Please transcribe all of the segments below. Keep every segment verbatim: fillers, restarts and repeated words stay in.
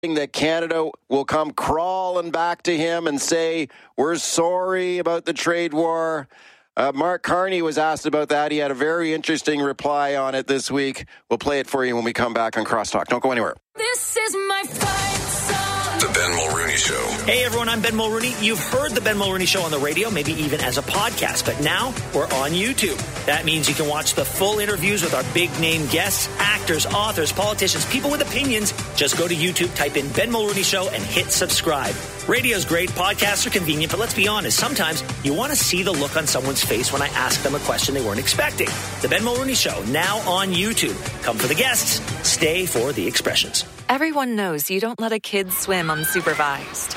that Canada will come crawling back to him and say, we're sorry about the trade war. Uh, Mark Carney was asked about that. He had a very interesting reply on it this week. We'll play it for you when we come back on Crosstalk. Don't go anywhere. This is my fight song. The Ben Mulrooney Show. Hey, everyone, I'm Ben Mulrooney. You've heard The Ben Mulrooney Show on the radio, maybe even as a podcast, but now we're on YouTube. That means you can watch the full interviews with our big-name guests, actors, authors, politicians, people with opinions. Just go to YouTube, type in Ben Mulrooney Show, and hit subscribe. Radio's great, podcasts are convenient, but let's be honest, sometimes you want to see the look on someone's face when I ask them a question they weren't expecting. The Ben Mulrooney Show, now on YouTube. Come for the guests, stay for the expressions. Everyone knows you don't let a kid swim unsupervised.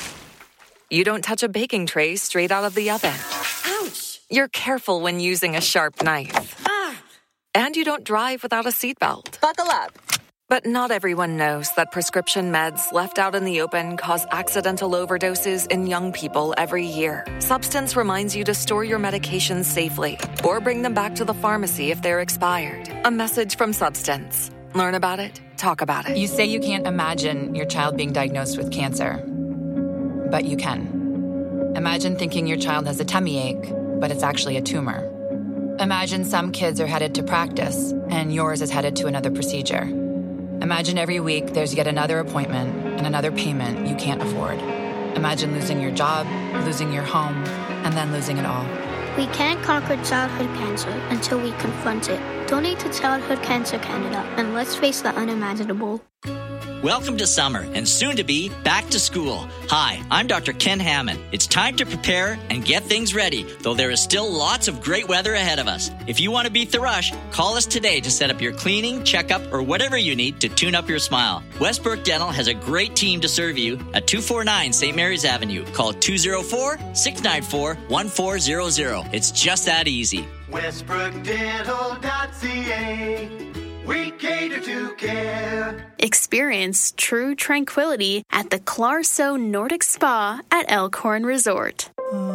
You don't touch a baking tray straight out of the oven. Ouch! You're careful when using a sharp knife. Ah! And you don't drive without a seatbelt. Buckle up. But not everyone knows that prescription meds left out in the open cause accidental overdoses in young people every year. Substance reminds you to store your medications safely or bring them back to the pharmacy if they're expired. A message from Substance. Learn about it. Talk about it. You say you can't imagine your child being diagnosed with cancer, but you can. Imagine thinking your child has a tummy ache, but it's actually a tumor. Imagine some kids are headed to practice, and yours is headed to another procedure. Imagine every week there's yet another appointment and another payment you can't afford. Imagine losing your job, losing your home, and then losing it all. We can't conquer childhood cancer until we confront it. Donate to Childhood Cancer Canada, and let's face the unimaginable. Welcome to summer and soon to be back to school. Hi, I'm Doctor Ken Hammond. It's time to prepare and get things ready, though there is still lots of great weather ahead of us. If you want to beat the rush, call us today to set up your cleaning, checkup, or whatever you need to tune up your smile. Westbrook Dental has a great team to serve you at two forty-nine Saint Mary's Avenue. Call two oh four, six nine four, one four zero zero. It's just that easy. Westbrook Dental dot C A. We cater to care. Experience true tranquility at the Clarso Nordic Spa at Elkhorn Resort.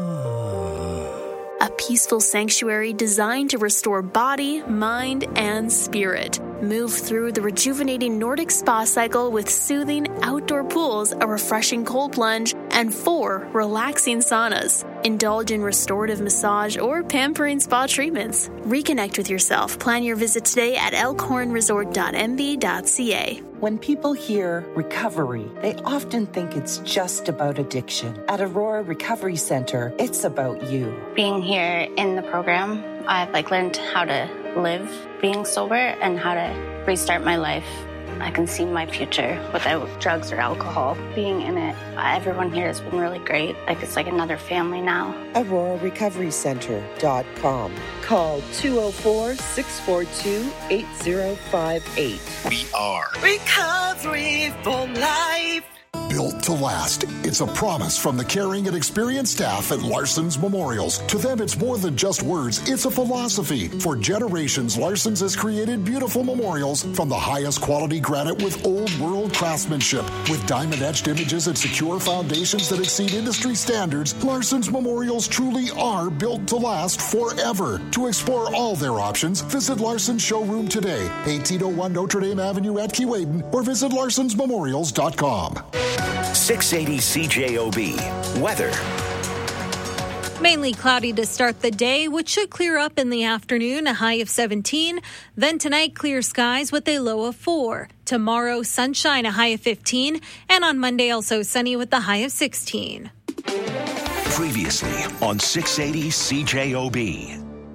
A peaceful sanctuary designed to restore body, mind, and spirit. Move through the rejuvenating Nordic spa cycle with soothing outdoor pools, a refreshing cold plunge, and four relaxing saunas. Indulge in restorative massage or pampering spa treatments. Reconnect with yourself. Plan your visit today at elkhorn resort dot m b dot c a. When people hear recovery, they often think it's just about addiction. At Aurora Recovery Center, it's about you. Being here in the program, I've like learned how to live being sober and how to restart my life. I can see my future without drugs or alcohol. Being in it, everyone here has been really great. Like it's like another family now. Aurora Recovery Center dot com. Call two oh four, six four two, eight oh five eight. We are Recovery for Life. Built to last. It's a promise from the caring and experienced staff at Larson's Memorials. To them, it's more than just words. It's a philosophy. For generations, Larson's has created beautiful memorials from the highest quality granite with old world craftsmanship. With diamond-etched images and secure foundations that exceed industry standards, Larson's Memorials truly are built to last forever. To explore all their options, visit Larson's showroom today, eighteen oh one Notre Dame Avenue at Keewaydin, or visit larsons memorials dot com. six eighty C J O B. Weather. Mainly cloudy to start the day, which should clear up in the afternoon, a high of seventeen. Then tonight, clear skies with a low of four. Tomorrow, sunshine, a high of fifteen. And on Monday, also sunny with a high of sixteen. Previously on six eighty C J O B.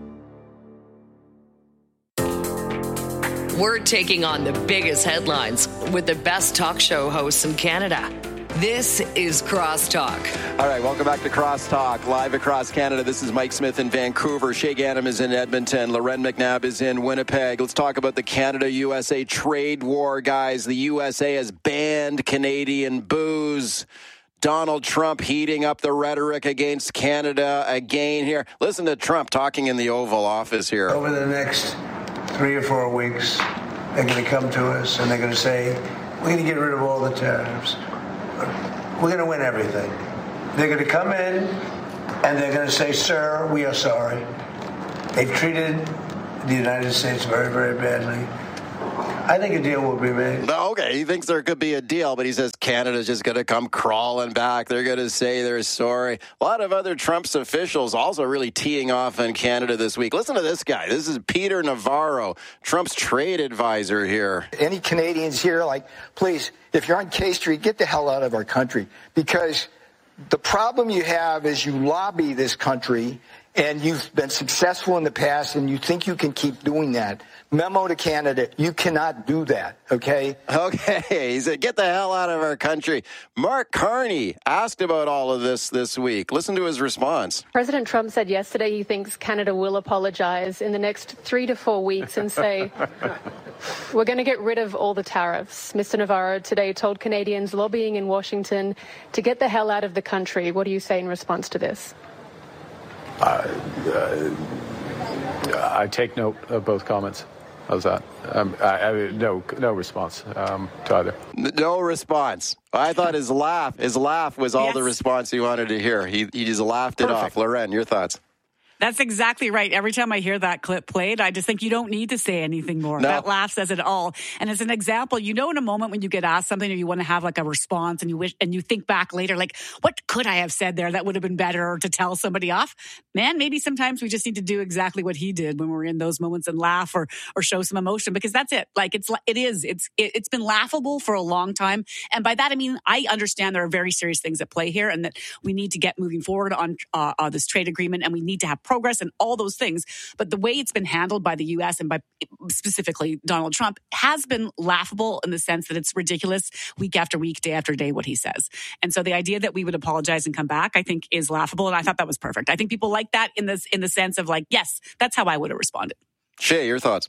We're taking on the biggest headlines with the best talk show hosts in Canada. This is Crosstalk. All right, welcome back to Crosstalk, live across Canada. This is Mike Smith in Vancouver. Shay Gannam is in Edmonton. Loren McNabb is in Winnipeg. Let's talk about the Canada-U S A trade war, guys. The U S A has banned Canadian booze. Donald Trump heating up the rhetoric against Canada again here. Listen to Trump talking in the Oval Office here. Over the next three or four weeks, they're going to come to us and they're going to say, we're going to get rid of all the tariffs. We're going to win everything. They're going to come in and they're going to say, sir, we are sorry. They've treated the United States very, very badly. I think a deal will be made. Okay, he thinks there could be a deal, but he says Canada's just going to come crawling back. They're going to say they're sorry. A lot of other Trump's officials also really teeing off on Canada this week. Listen to this guy. This is Peter Navarro, Trump's trade advisor here. Any Canadians here, like, please, if you're on K Street, get the hell out of our country. Because the problem you have is you lobby this country, and you've been successful in the past, and you think you can keep doing that. Memo to Canada, you cannot do that, okay? Okay, he said, get the hell out of our country. Mark Carney asked about all of this this week. Listen to his response. President Trump said yesterday he thinks Canada will apologize in the next three to four weeks and say, we're going to get rid of all the tariffs. Mister Navarro today told Canadians lobbying in Washington to get the hell out of the country. What do you say in response to this? Uh, uh, I take note of both comments. How's that? Um, I, I, no, no response um, to either. No response. I thought his laugh, his laugh was all yes. the response he wanted to hear. He he just laughed it Perfect. off. Loren, your thoughts? That's exactly right. Every time I hear that clip played, I just think you don't need to say anything more. No. That laugh says it all. And as an example, you know, in a moment when you get asked something or you want to have like a response and you wish, and you think back later, like, what could I have said there that would have been better to tell somebody off? Man, maybe sometimes we just need to do exactly what he did when we're in those moments and laugh or or show some emotion, because that's it. Like it's it is it's it, it's been laughable for a long time, and by that I mean I understand there are very serious things at play here, and that we need to get moving forward on uh, uh, this trade agreement, and we need to have progress and all those things. But the way it's been handled by the U S and by specifically Donald Trump has been laughable in the sense that it's ridiculous week after week, day after day, what he says. And so the idea that we would apologize and come back, I think, is laughable. And I thought that was perfect. I think people like that in this in the sense of like, yes, that's how I would have responded. Shay, your thoughts?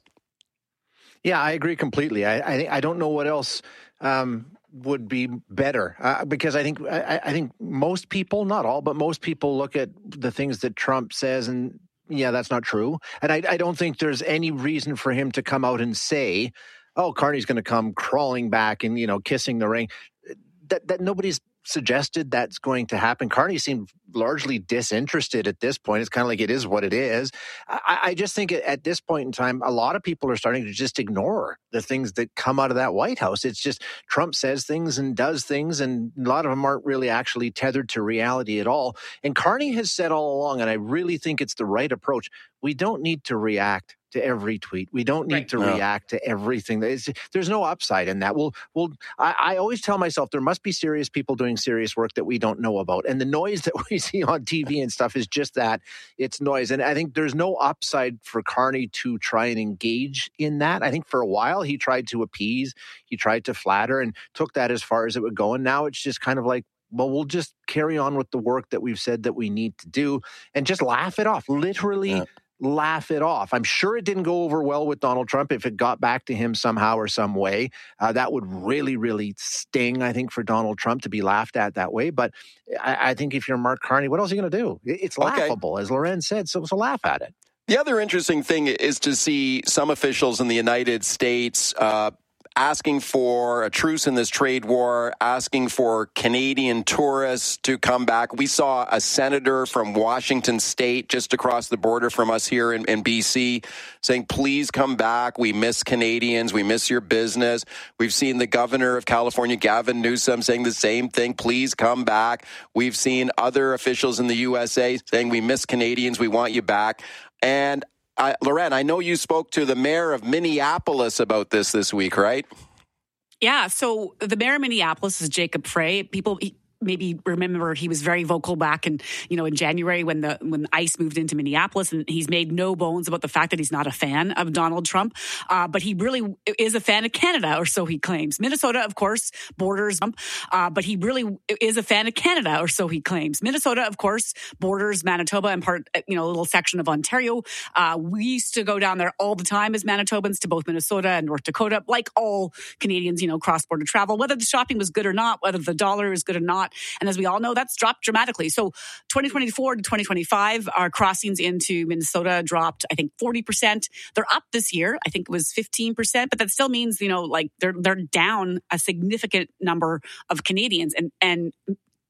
Yeah, I agree completely. I I, I don't know what else um, would be better uh, because I think I, I think most people, not all, but most people look at the things that Trump says and. Yeah, that's not true. And I, I don't think there's any reason for him to come out and say, oh, Carney's going to come crawling back and, you know, kissing the ring. That, that nobody's suggested that's going to happen. Carney seemed largely disinterested at this point. It's kind of like it is what it is. I, I just think at this point in time, a lot of people are starting to just ignore the things that come out of that White House. It's just Trump says things and does things, and a lot of them aren't really actually tethered to reality at all. And Carney has said all along, and I really think it's the right approach, we don't need to react to every tweet. We don't need right. to no. react to everything. There's, there's no upside in that. We'll, we'll, I, I always tell myself there must be serious people doing serious work that we don't know about. And the noise that we see on T V and stuff is just that. It's noise. And I think there's no upside for Carney to try and engage in that. I think for a while he tried to appease, he tried to flatter and took that as far as it would go. And now it's just kind of like, well, we'll just carry on with the work that we've said that we need to do and just laugh it off. Literally yeah. laugh it off. I'm sure it didn't go over well with Donald Trump. If it got back to him somehow or some way, uh, that would really, really sting, I think, for Donald Trump to be laughed at that way. But I, I think if you're Mark Carney, what else are you going to do? It's laughable, okay. as Loren said, so, so laugh at it. The other interesting thing is to see some officials in the United States uh, asking for a truce in this trade war, asking for Canadian tourists to come back. We saw a senator from Washington State, just across the border from us here in, in B C, saying, please come back. We miss Canadians. We miss your business. We've seen the governor of California, Gavin Newsom, saying the same thing. Please come back. We've seen other officials in the U S A saying, we miss Canadians. We want you back. And Uh, Loren, I know you spoke to the mayor of Minneapolis about this this week, right? Yeah. So the mayor of Minneapolis is Jacob Frey. People he, maybe remember he was very vocal back in, you know, in January when the when ICE moved into Minneapolis, and he's made no bones about the fact that he's not a fan of Donald Trump, uh, but he really is a fan of Canada, or so he claims. Minnesota, of course, borders Trump, uh, but he really is a fan of Canada, or so he claims. Minnesota, of course, borders Manitoba and part, you know, a little section of Ontario. Uh, we used to go down there all the time as Manitobans to both Minnesota and North Dakota, like all Canadians, you know, cross-border travel, whether the shopping was good or not, whether the dollar is good or not. And as we all know, that's dropped dramatically. So twenty twenty-four to twenty twenty-five, our crossings into Minnesota dropped, I think, forty percent. They're up this year. I think it was fifteen percent, but that still means, you know, like they're they're down a significant number of Canadians. And and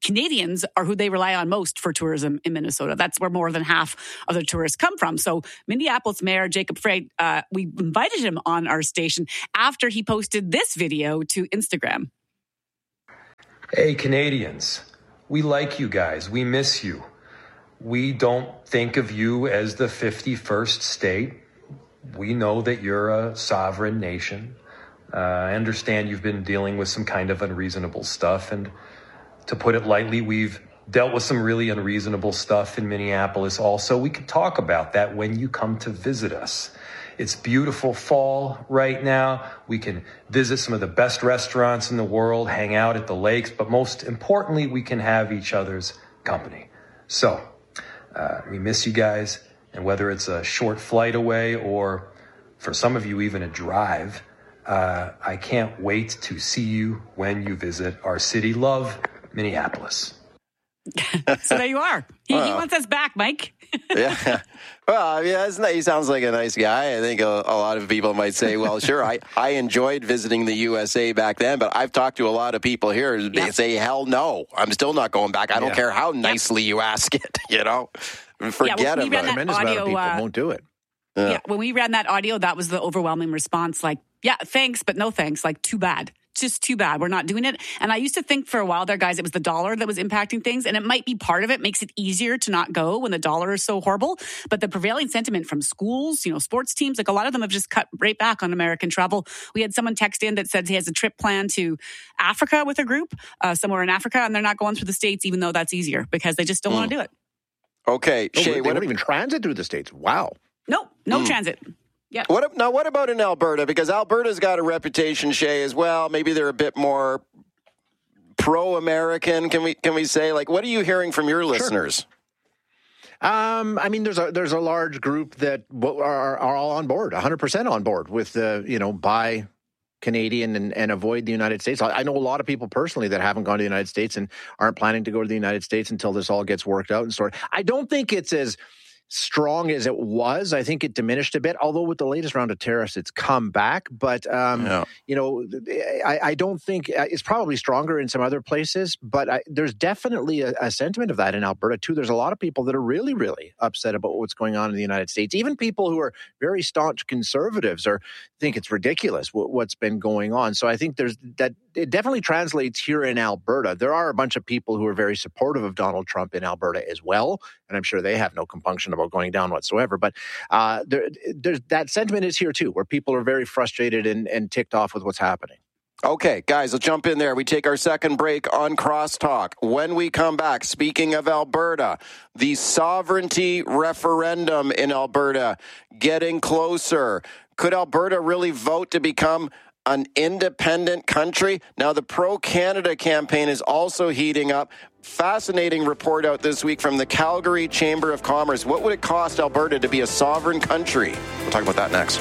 Canadians are who they rely on most for tourism in Minnesota. That's where more than half of the tourists come from. So Minneapolis Mayor Jacob Frey, uh, we invited him on our station after he posted this video to Instagram. Hey, Canadians, we like you guys. We miss you. We don't think of you as the fifty-first state. We know that you're a sovereign nation. Uh, I understand you've been dealing with some kind of unreasonable stuff. And to put it lightly, we've dealt with some really unreasonable stuff in Minneapolis also. We can talk about that when you come to visit us. It's beautiful fall right now. We can visit some of the best restaurants in the world, hang out at the lakes, but most importantly, we can have each other's company. So uh, we miss you guys. And whether it's a short flight away or for some of you, even a drive, Uh, I can't wait to see you when you visit our city. Love, Minneapolis. So there you are. He, well, he wants us back, Mike. Yeah. Well, yeah, it's nice. He sounds like a nice guy. I think a, a lot of people might say, well, sure, I, I enjoyed visiting the U S A back then, but I've talked to a lot of people here. They yeah. say, hell no, I'm still not going back. I don't yeah. care how nicely yeah. you ask it, you know? Forget yeah, well, about it. Tremendous amount of people uh, won't do it. Yeah. yeah, when we ran that audio, that was the overwhelming response. Like, yeah, thanks, but no thanks. Like, too bad. Just too bad. We're not doing it. And I used to think for a while there, guys, it was the dollar that was impacting things. And it might be part of it, makes it easier to not go when the dollar is so horrible. But the prevailing sentiment from schools, you know, sports teams, like a lot of them have just cut right back on American travel. We had someone text in that said he has a trip planned to Africa with a group, uh, somewhere in Africa, and they're not going through the States, even though that's easier because they just don't mm. want to do it. Okay. No, Shay, they what don't even transit through the States. Wow. No, no mm. transit. Yeah. What now? What about in Alberta? Because Alberta's got a reputation, Shay, as well. Maybe they're a bit more pro-American. Can we can we say? Like, what are you hearing from your listeners? Sure. Um, I mean, there's a there's a large group that are are all on board, one hundred percent on board with the you know buy Canadian and, and avoid the United States. I, I know a lot of people personally that haven't gone to the United States and aren't planning to go to the United States until this all gets worked out and sorted. I don't think it's as strong as it was. I think it diminished a bit, although with the latest round of tariffs, it's come back. But, um, yeah. you know, I, I don't think it's probably stronger in some other places, but I, there's definitely a, a sentiment of that in Alberta, too. There's a lot of people that are really, really upset about what's going on in the United States. Even people who are very staunch conservatives are think it's ridiculous what, what's been going on. So I think there's that. It definitely translates here in Alberta. There are a bunch of people who are very supportive of Donald Trump in Alberta as well, and I'm sure they have no compunction about going down whatsoever. But uh, there, there's that sentiment is here too, where people are very frustrated and, and ticked off with what's happening. Okay, guys, let's jump in there. We take our second break on Crosstalk. When we come back, speaking of Alberta, the sovereignty referendum in Alberta getting closer. Could Alberta really vote to become an independent country? Now, the Pro-Canada campaign is also heating up. Fascinating report out this week from the Calgary Chamber of Commerce. What would it cost Alberta to be a sovereign country? We'll talk about that next.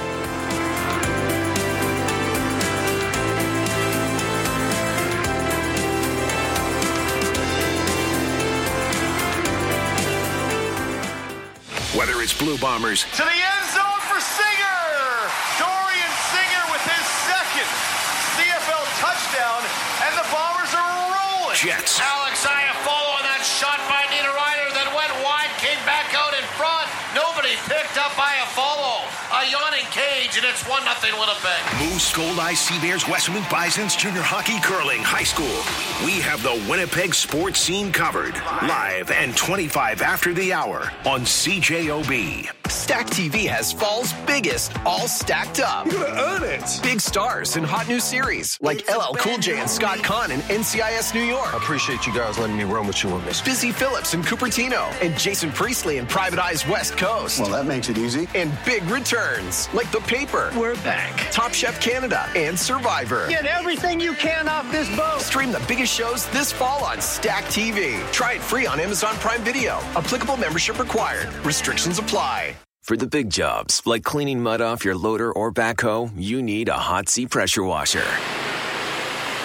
Whether it's Blue Bombers to the end zone for Singer. Dorian Singer with his second C F L touchdown, and the Bombers are rolling. Jets. Alex Iafallo on that shot by Nina Ryder that went wide, came back out in front. Nobody picked up Iafallo. A yawning cage, and it's one nothing Winnipeg. Moose, Gold-Eye, Sea Bears, Western Bisons, Junior Hockey, Curling, High School. We have the Winnipeg sports scene covered. Live and twenty-five after the hour on C J O B. Stack T V has fall's biggest, all stacked up. You're gonna earn it. Big stars and hot new series like L L Cool J and Scott Conn in N C I S New York. I appreciate you guys letting me run with you on this. Busy Phillips and Cupertino and Jason Priestley in Private Eyes West Coast. Well, that makes it easy. And big returns like The Paper. We're back. Top Chef Canada and Survivor. Get everything you can off this boat. Stream the biggest shows this fall on Stack T V. Try it free on Amazon Prime Video. Applicable membership required. Restrictions apply. For the big jobs, like cleaning mud off your loader or backhoe, you need a Hot Sea pressure washer.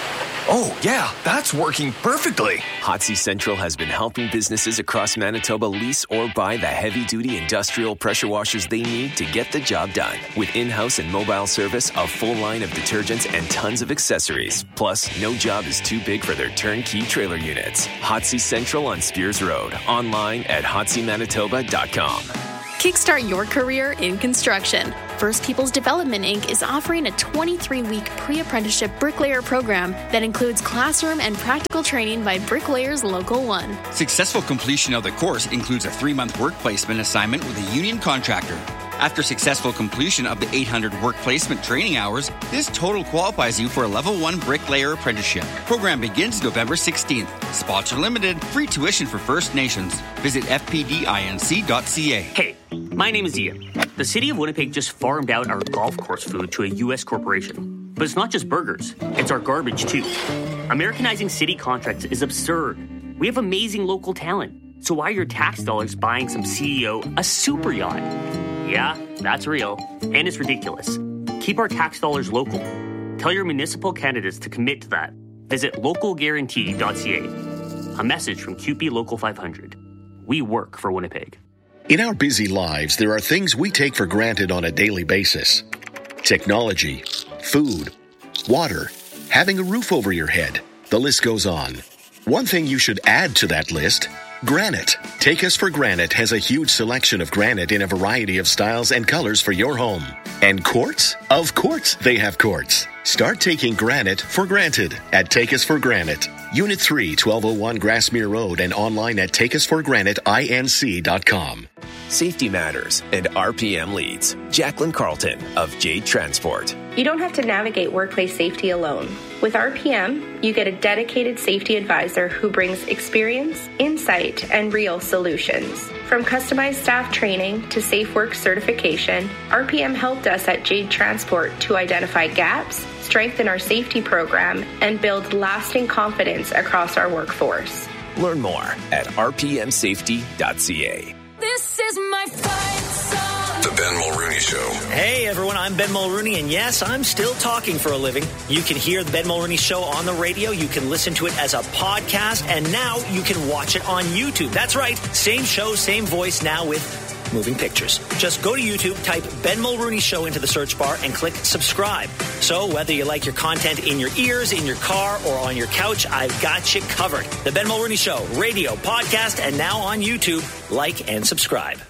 Oh, yeah, that's working perfectly. Hotsy Central has been helping businesses across Manitoba lease or buy the heavy-duty industrial pressure washers they need to get the job done. With in-house and mobile service, a full line of detergents, and tons of accessories. Plus, no job is too big for their turnkey trailer units. Hotsy Central on Spears Road. Online at hotsy manitoba dot com. Kickstart your career in construction. First Peoples Development Incorporated is offering a twenty-three week pre-apprenticeship bricklayer program that includes classroom and practical training by Bricklayers Local one. Successful completion of the course includes a three-month work placement assignment with a union contractor. After successful completion of the eight hundred work placement training hours, this total qualifies you for a level one bricklayer apprenticeship. Program begins November sixteenth. Spots are limited. Free tuition for First Nations. Visit f p d inc dot c a. Hey, my name is Ian. The city of Winnipeg just farmed out our golf course food to a U S corporation. But it's not just burgers. It's our garbage, too. Americanizing city contracts is absurd. We have amazing local talent. So why are your tax dollars buying some C E O a super yacht? Yeah, that's real. And it's ridiculous. Keep our tax dollars local. Tell your municipal candidates to commit to that. Visit local guarantee dot c a. A message from Q P Local five hundred. We work for Winnipeg. In our busy lives, there are things we take for granted on a daily basis. Technology, food, water, having a roof over your head. The list goes on. One thing you should add to that list: granite. Take Us for Granite has a huge selection of granite in a variety of styles and colors for your home. And quartz? Of course they have quartz. Start taking granite for granted at Take Us for Granite. Unit three, twelve oh one Grassmere Road, and online at take us for granite inc dot com. Safety matters, and R P M leads. Jacqueline Carlton of Jade Transport. You don't have to navigate workplace safety alone. With R P M, you get a dedicated safety advisor who brings experience, insight, and real solutions. From customized staff training to safe work certification, R P M helped us at Jade Transport to identify gaps, strengthen our safety program, and build lasting confidence across our workforce. Learn more at r p m safety dot c a. This is my fight song. The Ben Mulrooney Show. Hey, everyone, I'm Ben Mulrooney, and yes, I'm still talking for a living. You can hear the Ben Mulrooney Show on the radio. You can listen to it as a podcast, and now you can watch it on YouTube. That's right. Same show, same voice, now with moving pictures. Just go to YouTube, type Ben Mulrooney Show into the search bar, and click subscribe. So whether you like your content in your ears, in your car, or on your couch, I've got you covered. The Ben Mulrooney Show, radio, podcast, and now on YouTube. Like and subscribe.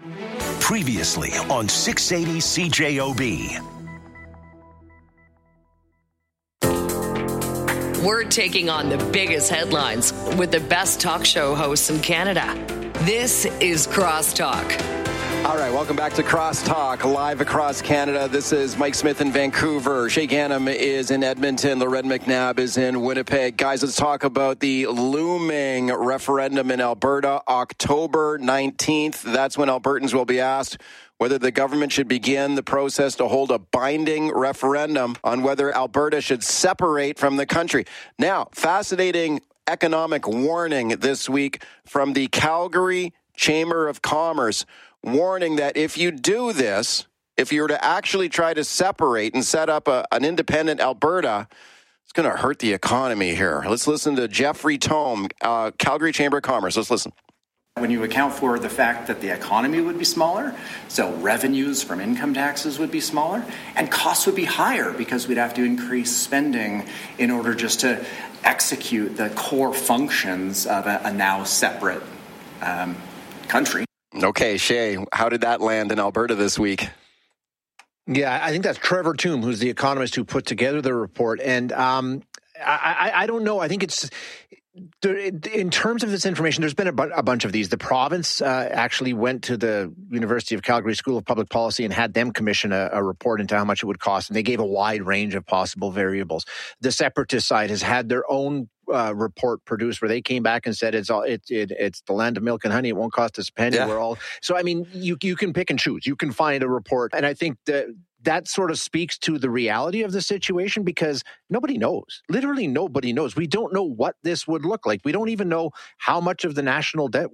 Previously on six eighty C J O B. We're taking on the biggest headlines with the best talk show hosts in Canada. This is Crosstalk. All right, welcome back to Crosstalk, live across Canada. This is Mike Smith in Vancouver. Shay Ganem is in Edmonton. Loren McNabb is in Winnipeg. Guys, let's talk about the looming referendum in Alberta, October nineteenth. That's when Albertans will be asked whether the government should begin the process to hold a binding referendum on whether Alberta should separate from the country. Now, fascinating economic warning this week from the Calgary Chamber of Commerce, warning that if you do this, if you were to actually try to separate and set up a, an independent Alberta, it's going to hurt the economy here. Let's listen to Jeffrey Tome, uh, Calgary Chamber of Commerce. Let's listen. When you account for the fact that the economy would be smaller, so revenues from income taxes would be smaller, and costs would be higher because we'd have to increase spending in order just to execute the core functions of a, a now separate um, country. Okay, Shay, how did that land in Alberta this week? Yeah, I think that's Trevor Tombe, who's the economist who put together the report. And um, I, I, I don't know. I think it's... in terms of this information, there's been a, bu- a bunch of these. The province uh, actually went to the University of Calgary School of Public Policy and had them commission a, a report into how much it would cost, and they gave a wide range of possible variables. The separatist side has had their own uh, report produced where they came back and said it's all it, it it's the land of milk and honey. It won't cost us a penny. Yeah. We're all so. I mean, you you can pick and choose. You can find a report, and I think that. That sort of speaks to the reality of the situation because nobody knows. Literally nobody knows. We don't know what this would look like. We don't even know how much of the national debt would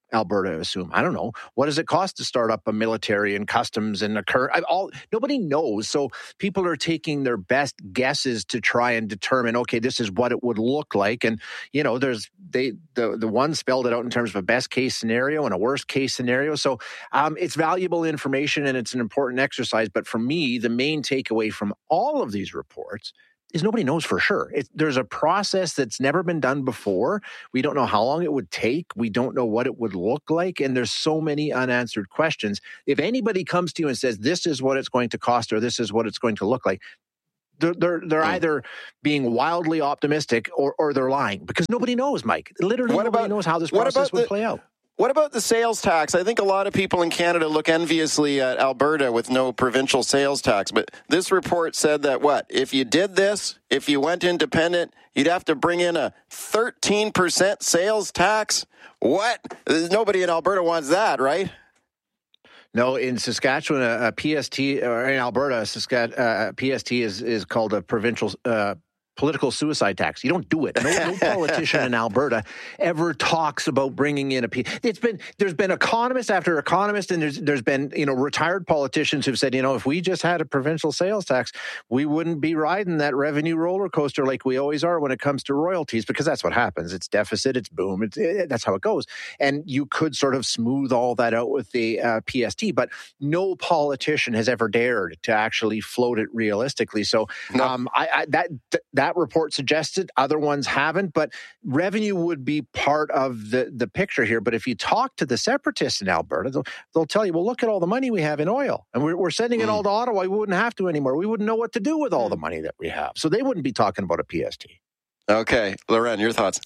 Alberta assume? I don't know. What does it cost to start up a military and customs and a cur- all? Nobody knows. So people are taking their best guesses to try and determine, okay, this is what it would look like. And, you know, there's they the, the one spelled it out in terms of a best case scenario and a worst case scenario. So um, it's valuable information and it's an important exercise. But for me, the main takeaway from all of these reports is nobody knows for sure. It, there's a process that's never been done before. We don't know how long it would take. We don't know what it would look like. And there's so many unanswered questions. If anybody comes to you and says, this is what it's going to cost or this is what it's going to look like, they're, they're, they're mm. either being wildly optimistic or, or they're lying because nobody knows, Mike. Literally what nobody about, knows how this what process about would the, play out. What about the sales tax? I think a lot of people in Canada look enviously at Alberta with no provincial sales tax. But this report said that, what, if you did this, if you went independent, you'd have to bring in a thirteen percent sales tax? What? Nobody in Alberta wants that, right? No, in Saskatchewan, a, a P S T, or in Alberta, a Saskatchewan, uh, P S T is, is called a provincial uh political suicide tax. You don't do it. No, no politician in Alberta ever talks about bringing in a P. It's been there's been economist after economist, and there's there's been you know retired politicians who've said, you know, if we just had a provincial sales tax, we wouldn't be riding that revenue roller coaster like we always are when it comes to royalties, because that's what happens. It's deficit, it's boom, it's, it, that's how it goes. And you could sort of smooth all that out with the uh, P S T, but no politician has ever dared to actually float it realistically. So no. um, I, I that that. That report suggested, other ones haven't, but revenue would be part of the, the picture here. But if you talk to the separatists in Alberta, they'll, they'll tell you, well, look at all the money we have in oil, and we're, we're sending it all to Ottawa. We wouldn't have to anymore. We wouldn't know what to do with all the money that we have. So they wouldn't be talking about a P S T. Okay. Loren, your thoughts?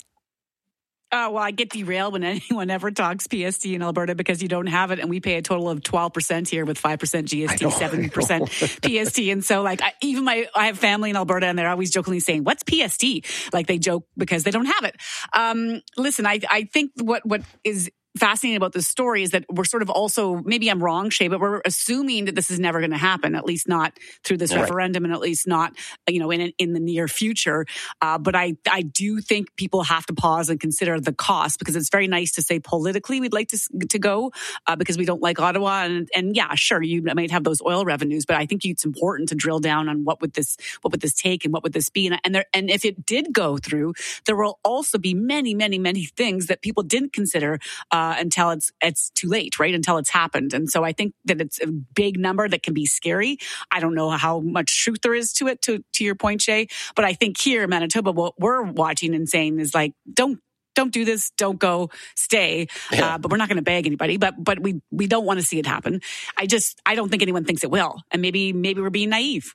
Uh, well, I get derailed when anyone ever talks P S T in Alberta because you don't have it, and we pay a total of twelve percent here with five percent G S T, know, seven percent P S T. And so, like, I, even my, I have family in Alberta, and they're always jokingly saying, what's P S T? Like, they joke because they don't have it. Um, listen, I, I think what, what is fascinating about this story is that we're sort of also, maybe I'm wrong, Shay, but we're assuming that this is never going to happen, at least not through this right. referendum, and at least not, you know, in in the near future. Uh, but I, I do think people have to pause and consider the cost, because it's very nice to say politically we'd like to to go uh, because we don't like Ottawa, and and yeah, sure, you might have those oil revenues, but I think it's important to drill down on what would this what would this take and what would this be, and and there and if it did go through, there will also be many, many, many things that people didn't consider. Uh, Uh, until it's it's too late, right? Until it's happened. And so I think that it's a big number that can be scary. I don't know how much truth there is to it, to, to your point, Shay. But I think here in Manitoba, what we're watching and saying is like, don't don't do this, don't go, stay. Yeah. Uh, but we're not going to beg anybody. But but we we don't want to see it happen. I just I don't think anyone thinks it will. And maybe maybe we're being naive.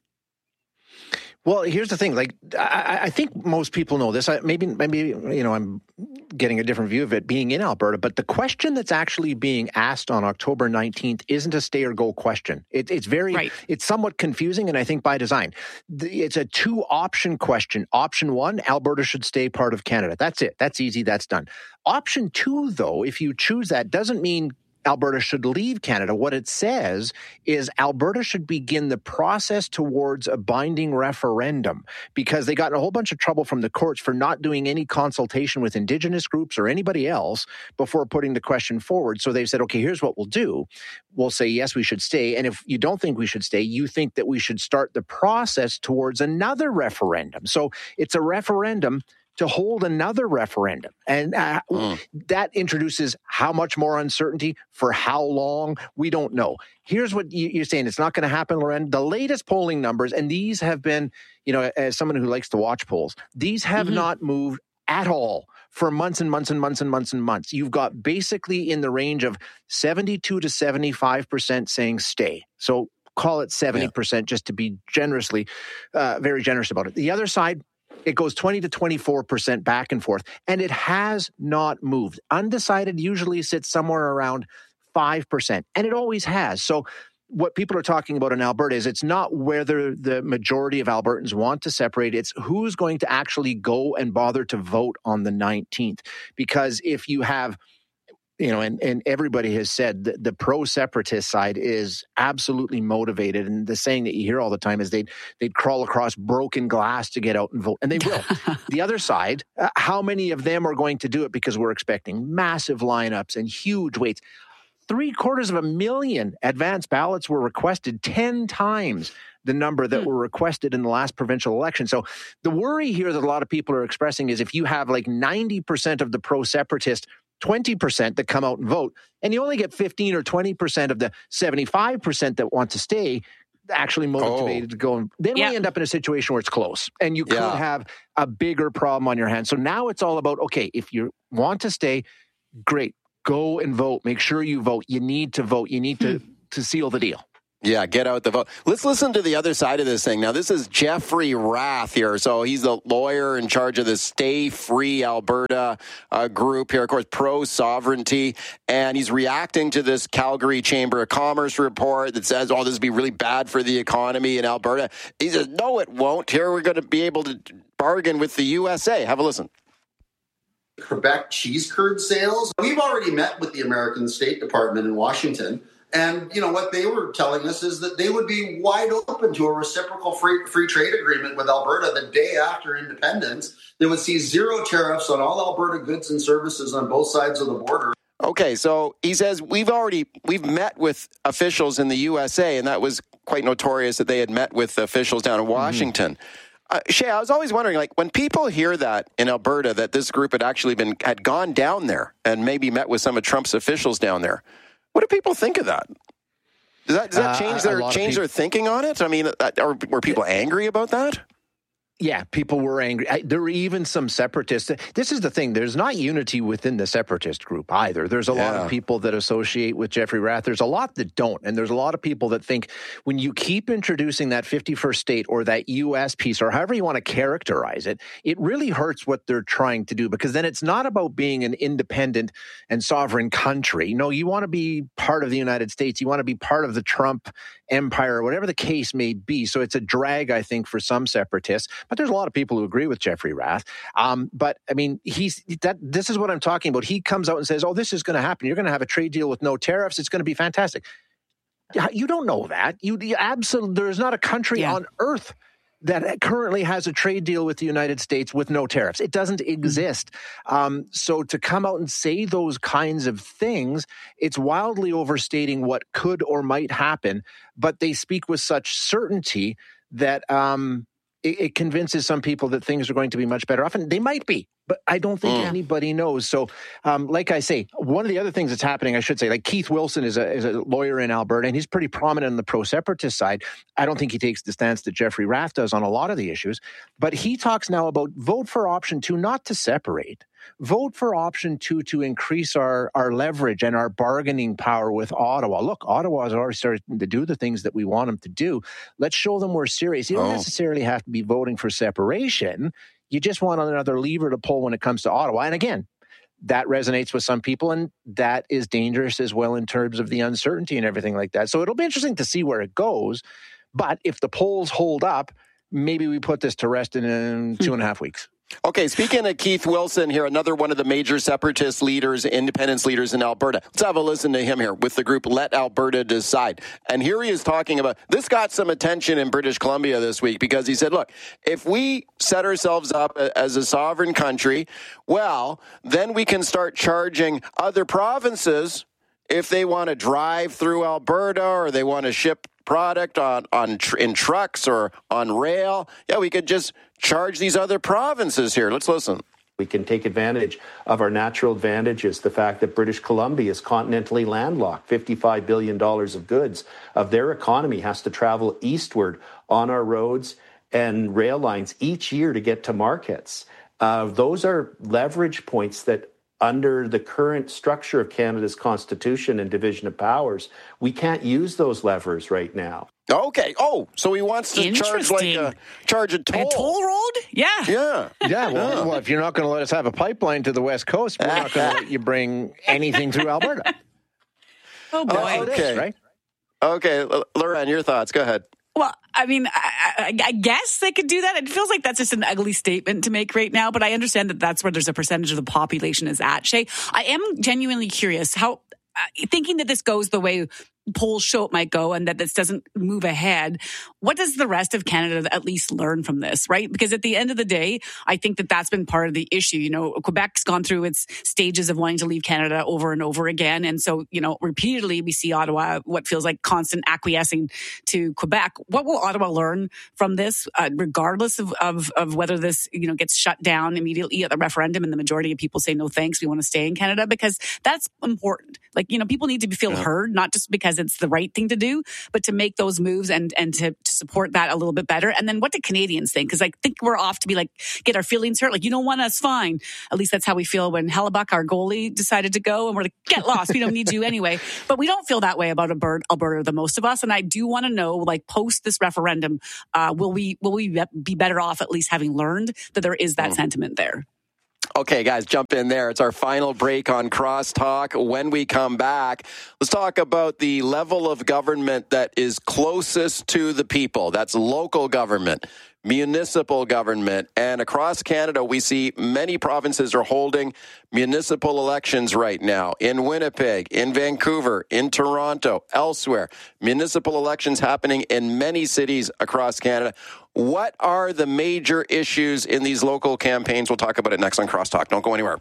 Well, here's the thing. Like, I, I think most people know this. I, maybe, maybe you know, I'm getting a different view of it being in Alberta. But the question that's actually being asked on October nineteenth isn't a stay or go question. It, it's very, right. it's somewhat confusing, and I think by design. It's a two-option question. Option one: Alberta should stay part of Canada. That's it. That's easy. That's done. Option two, though, if you choose that, doesn't mean Alberta should leave Canada. What it says is Alberta should begin the process towards a binding referendum, because they got in a whole bunch of trouble from the courts for not doing any consultation with Indigenous groups or anybody else before putting the question forward. So they've said, okay, here's what we'll do. We'll say, yes, we should stay. And if you don't think we should stay, you think that we should start the process towards another referendum. So it's a referendum to hold another referendum. And uh, mm. that introduces how much more uncertainty for how long, we don't know. Here's what you're saying. It's not going to happen, Loren. The latest polling numbers, and these have been, you know, as someone who likes to watch polls, these have mm-hmm. not moved at all for months and months and months and months and months. You've got basically in the range of seventy-two to seventy-five percent saying stay. So call it seventy percent yeah. just to be generously, uh, very generous about it. The other side, it goes twenty to twenty-four percent back and forth, and it has not moved. Undecided usually sits somewhere around five percent, and it always has. So what people are talking about in Alberta is it's not whether the majority of Albertans want to separate, it's who's going to actually go and bother to vote on the nineteenth. Because if you have you know, and, and everybody has said that the pro-separatist side is absolutely motivated. And the saying that you hear all the time is they'd, they'd crawl across broken glass to get out and vote. And they will. The other side, uh, how many of them are going to do it? Because we're expecting massive lineups and huge waits. Three quarters of a million advance ballots were requested, ten times the number that were requested in the last provincial election. So the worry here that a lot of people are expressing is if you have like ninety percent of the pro-separatist, twenty percent that come out and vote, and you only get fifteen or twenty percent of the seventy-five percent that want to stay actually motivated oh. to go. And then yeah. we end up in a situation where it's close and you could yeah. have a bigger problem on your hands. So now it's all about, okay, if you want to stay, great. Go and vote. Make sure you vote. You need to vote. You need to, to seal the deal. Yeah, get out the vote. Let's listen to the other side of this thing. Now, this is Jeffrey Rath here. So he's the lawyer in charge of the Stay Free Alberta uh, group here, of course, pro-sovereignty. And he's reacting to this Calgary Chamber of Commerce report that says, oh, this would be really bad for the economy in Alberta. He says, no, it won't. Here we're going to be able to bargain with the U S A. Have a listen. Quebec cheese curd sales. We've already met with the American State Department in Washington. And, you know, what they were telling us is that they would be wide open to a reciprocal free, free trade agreement with Alberta the day after independence. They would see zero tariffs on all Alberta goods and services on both sides of the border. Okay, so he says we've already, we've met with officials in the U S A, and that was quite notorious that they had met with officials down in Washington. Mm-hmm. Uh, Shay, I was always wondering, like, when people hear that in Alberta, that this group had actually been, had gone down there and maybe met with some of Trump's officials down there, what do people think of that? Does that, does that change uh, their change people, their thinking on it? I mean, are, were people angry about that? Yeah, people were angry. I, there were even some separatists. This is the thing. There's not unity within the separatist group either. There's a yeah. lot of people that associate with Jeffrey Rath. There's a lot that don't. And there's a lot of people that think when you keep introducing that fifty-first state or that U S piece or however you want to characterize it, it really hurts what they're trying to do, because then it's not about being an independent and sovereign country. No, you want to be part of the United States. You want to be part of the Trump empire, whatever the case may be. So it's a drag, I think, for some separatists. But there's a lot of people who agree with Jeffrey Rath. Um, but I mean, he's that. This is what I'm talking about. He comes out and says, "Oh, this is going to happen. You're going to have a trade deal with no tariffs. It's going to be fantastic." You don't know that. You, you absolutely. There's not a country yeah. on earth that currently has a trade deal with the United States with no tariffs. It doesn't exist. Um, so to come out and say those kinds of things, it's wildly overstating what could or might happen. But they speak with such certainty that. Um, It, it convinces some people that things are going to be much better off, and they might be, but I don't think mm. anybody knows. So, um, like I say, one of the other things that's happening, I should say, like Keith Wilson is a, is a lawyer in Alberta, and he's pretty prominent on the pro-separatist side. I don't think he takes the stance that Jeffrey Rath does on a lot of the issues, but he talks now about vote for option two, not to separate. Vote for option two to increase our, our leverage and our bargaining power with Ottawa. Look, Ottawa has already started to do the things that we want them to do. Let's show them we're serious. You don't oh. necessarily have to be voting for separation. You just want another lever to pull when it comes to Ottawa. And again, that resonates with some people, and that is dangerous as well in terms of the uncertainty and everything like that. So it'll be interesting to see where it goes. But if the polls hold up, maybe we put this to rest in, in two and a half weeks. Okay, speaking of Keith Wilson here, another one of the major separatist leaders, independence leaders in Alberta. Let's have a listen to him here with the group Let Alberta Decide. And here he is talking about, this got some attention in British Columbia this week because he said, look, if we set ourselves up as a sovereign country, well, then we can start charging other provinces if they want to drive through Alberta or they want to ship product on, on tr- in trucks or on rail. Yeah, we could just charge these other provinces here. Let's listen. We can take advantage of our natural advantages, the fact that British Columbia is continentally landlocked. fifty-five billion dollars of goods of their economy has to travel eastward on our roads and rail lines each year to get to markets. Uh, those are leverage points that under the current structure of Canada's Constitution and division of powers, we can't use those levers right now. Okay. Oh, so he wants to charge like a charge a toll. Like a toll road? Yeah. Yeah. Yeah. Well, yeah. well, if you're not going to let us have a pipeline to the West Coast, we're not going to let you bring anything through Alberta. Oh boy. Oh, okay. Is, right? Okay, Lauren, your thoughts. Go ahead. Well, I mean, I, I, I guess they could do that. It feels like that's just an ugly statement to make right now, but I understand that that's where there's a percentage of the population is at. Shay, I am genuinely curious how, uh, thinking that this goes the way polls show it might go and that this doesn't move ahead, what does the rest of Canada at least learn from this, right? Because at the end of the day, I think that that's been part of the issue. You know, Quebec's gone through its stages of wanting to leave Canada over and over again. And so, you know, repeatedly we see Ottawa, what feels like constant acquiescing to Quebec. What will Ottawa learn from this, uh, regardless of, of, of whether this, you know, gets shut down immediately at the referendum and the majority of people say, no, thanks, we want to stay in Canada? Because that's important. Like, you know, people need to feel yeah. heard, not just because it's the right thing to do, but to make those moves and, and to, to support that a little bit better. And then what do Canadians think? Because I think we're off to be like, get our feelings hurt. Like, you don't want us, fine. At least that's how we feel when Hellebuck, our goalie, decided to go. And we're like, get lost. We don't need you anyway. But we don't feel that way about Alberta, the most of us. And I do want to know, like, post this referendum, uh, will we will we be better off at least having learned that there is that mm. sentiment there? Okay, guys, jump in there. It's our final break on Crosstalk. When we come back, let's talk about the level of government that is closest to the people. That's local government, municipal government. And across Canada, we see many provinces are holding municipal elections right now. In Winnipeg, in Vancouver, in Toronto, elsewhere. Municipal elections happening in many cities across Canada. What are the major issues in these local campaigns? We'll talk about it next on Crosstalk. Don't go anywhere.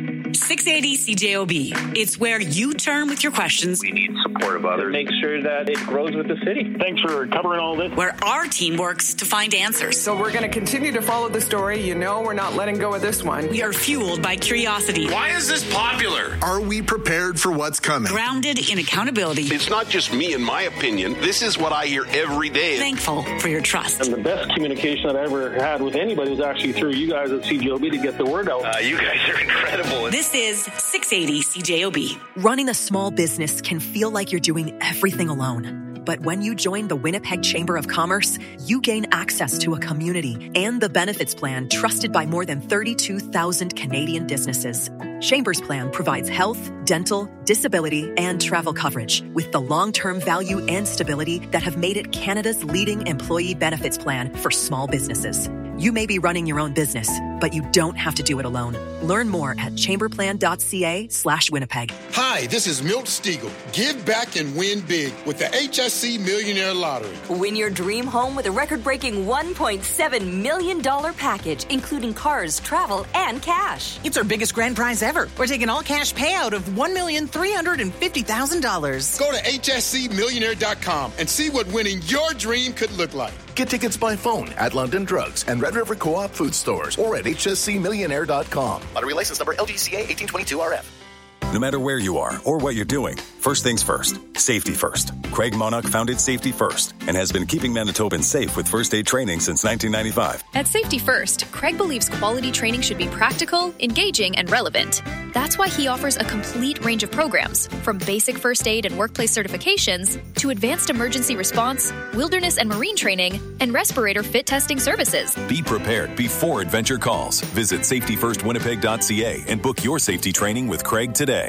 six eighty C J O B. It's where you turn with your questions. We need support of others. Make sure that it grows with the city. Thanks for covering all this. Where our team works to find answers. So we're going to continue to follow the story. You know we're not letting go of this one. We are fueled by curiosity. Why is this popular? Are we prepared for what's coming? Grounded in accountability. It's not just me and my opinion. This is what I hear every day. Thankful for your trust. And the best communication that I ever had with anybody was actually through you guys at C J O B to get the word out. Uh, you guys are incredible. This is six eighty C J O B. Running a small business can feel like you're doing everything alone. But when you join the Winnipeg Chamber of Commerce, you gain access to a community and the benefits plan trusted by more than thirty-two thousand Canadian businesses. Chamber's plan provides health, dental, disability, and travel coverage with the long-term value and stability that have made it Canada's leading employee benefits plan for small businesses. You may be running your own business, but you don't have to do it alone. Learn more at chamberplan.ca slash Winnipeg. Hi, this is Milt Stiegel. Give back and win big with the H S C Millionaire Lottery. Win your dream home with a record-breaking one point seven million dollars package, including cars, travel, and cash. It's our biggest grand prize ever. We're taking all cash payout of one million three hundred fifty thousand dollars. Go to H S C millionaire dot com and see what winning your dream could look like. Get tickets by phone at London Drugs and Red River Co-op food stores or at H S C millionaire dot com. Lottery license number L G C A eighteen twenty-two R F. No matter where you are or what you're doing, first things first, safety first. Craig Monarch founded Safety First and has been keeping Manitobans safe with first aid training since nineteen ninety-five. At Safety First, Craig believes quality training should be practical, engaging, and relevant. That's why he offers a complete range of programs, from basic first aid and workplace certifications to advanced emergency response, wilderness and marine training, and respirator fit testing services. Be prepared before adventure calls. Visit safety first winnipeg dot c a and book your safety training with Craig today.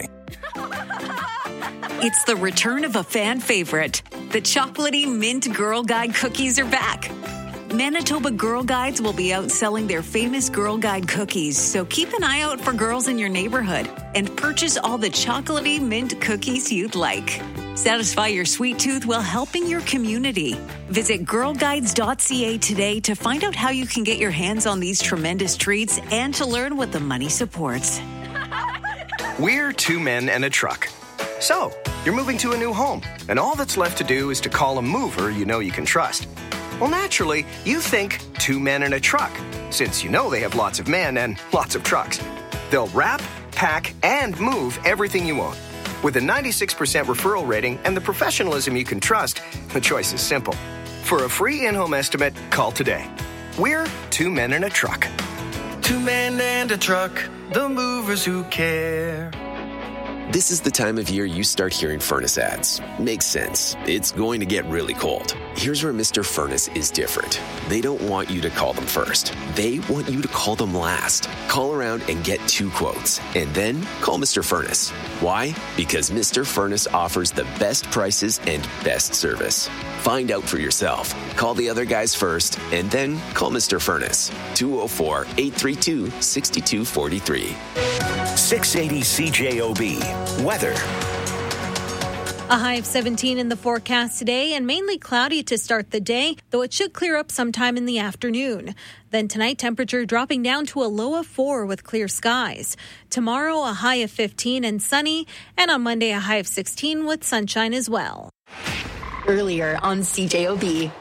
It's the return of a fan favorite. The chocolatey mint Girl Guide cookies are back. Manitoba Girl Guides will be out selling their famous Girl Guide cookies, so keep an eye out for girls in your neighborhood and purchase all the chocolatey mint cookies you'd like. Satisfy your sweet tooth while helping your community. Visit girl guides dot c a today to find out how you can get your hands on these tremendous treats and to learn what the money supports. We're two men and a truck. So, you're moving to a new home, and all that's left to do is to call a mover you know you can trust. Well, naturally, you think two men and a truck, since you know they have lots of men and lots of trucks. They'll wrap, pack, and move everything you own. With a ninety-six percent referral rating and the professionalism you can trust, the choice is simple. For a free in-home estimate, call today. We're two men and a truck. Two men and a truck, the movers who care. This is the time of year you start hearing furnace ads. Makes sense. It's going to get really cold. Here's where Mister Furnace is different. They don't want you to call them first. They want you to call them last. Call around and get two quotes, and then call Mister Furnace. Why? Because Mister Furnace offers the best prices and best service. Find out for yourself. Call the other guys first, and then call Mister Furnace. two oh four, eight three two, six two four three. six eighty C J O B. Weather. A high of seventeen in the forecast today and mainly cloudy to start the day, though it should clear up sometime in the afternoon. Then tonight, temperature dropping down to a low of four with clear skies. Tomorrow, a high of fifteen and sunny, and on Monday, a high of sixteen with sunshine as well. Earlier on C J O B.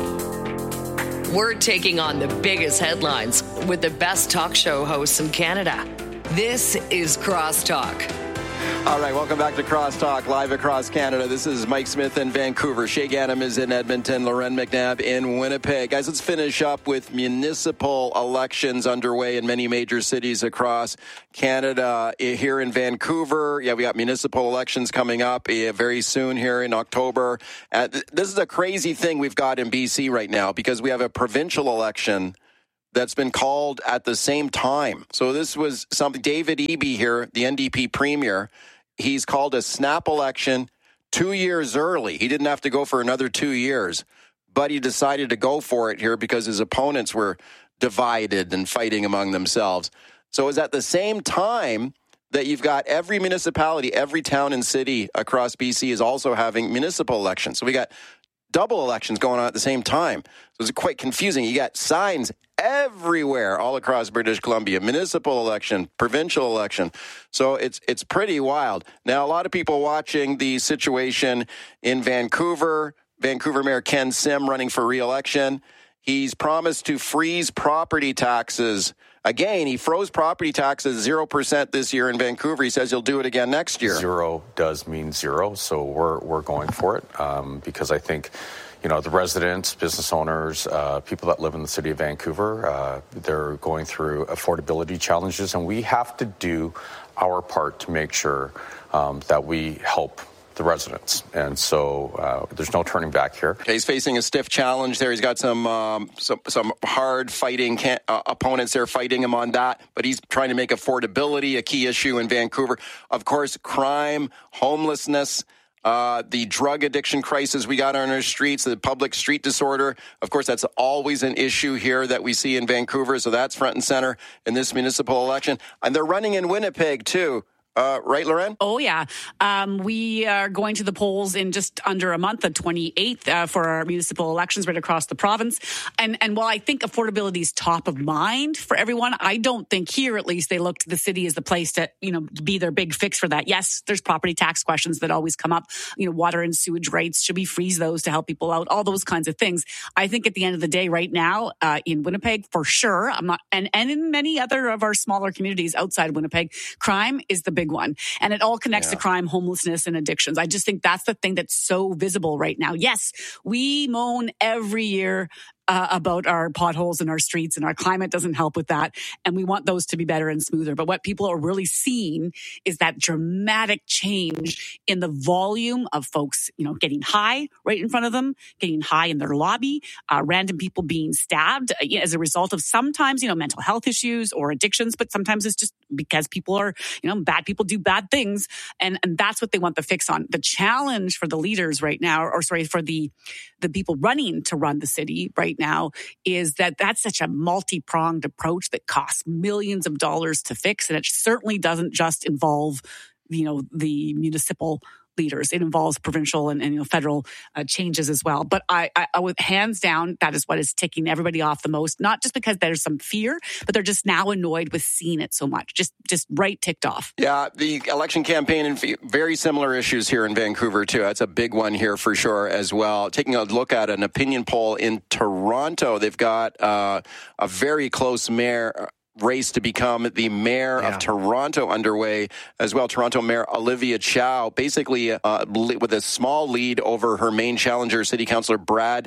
We're taking on the biggest headlines with the best talk show hosts in Canada. This is Crosstalk. All right, welcome back to Crosstalk, live across Canada. This is Mike Smith in Vancouver. Shay Ganem is in Edmonton. Loren McNabb in Winnipeg. Guys, let's finish up with municipal elections underway in many major cities across Canada. Here in Vancouver, yeah, we got municipal elections coming up yeah, very soon here in October. Uh, th- this is a crazy thing we've got in B C right now because we have a provincial election that's been called at the same time. So this was something, David Eby here, the N D P premier, he's called a snap election two years early. He didn't have to go for another two years, but he decided to go for it here because his opponents were divided and fighting among themselves. So it was at the same time that you've got every municipality, every town and city across B C is also having municipal elections. So we got double elections going on at the same time. So it's quite confusing. You got signs everywhere all across British Columbia, municipal election, provincial election. So it's it's pretty wild. Now, a lot of people watching the situation in Vancouver, Vancouver Mayor Ken Sim running for re-election. He's promised to freeze property taxes. Again, he froze property taxes zero percent this year in Vancouver. He says he'll do it again next year. Zero does mean zero, so we're we're going for it um, because I think, you know, the residents, business owners, uh, people that live in the city of Vancouver, uh, they're going through affordability challenges, and we have to do our part to make sure um, that we help the residents. And so uh, there's no turning back here. Okay, he's facing a stiff challenge there. He's got some um, some, some hard fighting can- uh, opponents there fighting him on that, but he's trying to make affordability a key issue in Vancouver. Of course, crime, homelessness, Uh, the drug addiction crisis we got on our streets, the public street disorder. Of course, that's always an issue here that we see in Vancouver. So that's front and center in this municipal election. And they're running in Winnipeg, too. Uh, right, Loren? Oh, yeah. Um, we are going to the polls in just under a month, the twenty-eighth, uh, for our municipal elections right across the province. And and while I think affordability is top of mind for everyone, I don't think here, at least, they look to the city as the place to, you know, be their big fix for that. Yes, there's property tax questions that always come up. You know, water and sewage rates, should we freeze those to help people out? All those kinds of things. I think at the end of the day, right now, uh, in Winnipeg, for sure, I'm not, and, and in many other of our smaller communities outside Winnipeg, crime is the big one. And it all connects yeah. to crime, homelessness, and addictions. I just think that's the thing that's so visible right now. Yes, we moan every year Uh, about our potholes in our streets, and our climate doesn't help with that. And we want those to be better and smoother. But what people are really seeing is that dramatic change in the volume of folks, you know, getting high right in front of them, getting high in their lobby, uh, random people being stabbed uh, as a result of sometimes, you know, mental health issues or addictions, but sometimes it's just because people are, you know, bad people do bad things. And, and that's what they want the fix on. The challenge for the leaders right now, or sorry, for the, the people running to run the city right now is that that's such a multi-pronged approach that costs millions of dollars to fix. And it certainly doesn't just involve, you know, the municipal leaders. It involves provincial and, and you know, federal uh, changes as well. But I, I, I would hands down, that is what is ticking everybody off the most, not just because there's some fear, but they're just now annoyed with seeing it so much. Just, just right ticked off. Yeah, the election campaign and very similar issues here in Vancouver too. That's a big one here for sure as well. Taking a look at an opinion poll in Toronto, they've got uh, a very close mayor race to become the mayor yeah. of Toronto underway as well. Toronto Mayor Olivia Chow, basically uh, with a small lead over her main challenger, City Councillor Brad